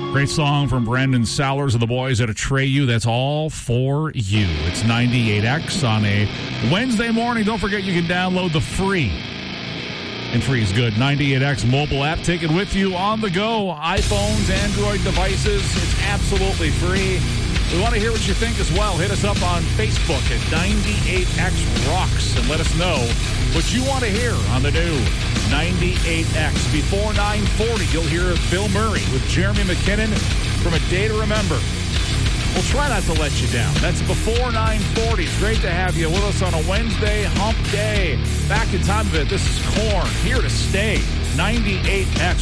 Great song from Brandon Sowers of the Boys at Atreyu. That's all for you. It's 98X on a Wednesday morning. Don't forget you can download the free, and free is good, 98X mobile app. Take it with you on the go. iPhones, Android devices. It's absolutely free. We want to hear what you think as well. Hit us up on Facebook at 98X Rocks and let us know what you want to hear on the new 98X. Before 9:40, you'll hear Bill Murray with Jeremy McKinnon from A Day to Remember. We'll try not to let you down. That's before 9:40. It's great to have you with us on a Wednesday hump day. Back in time of it, this is Korn, here to stay. 98X.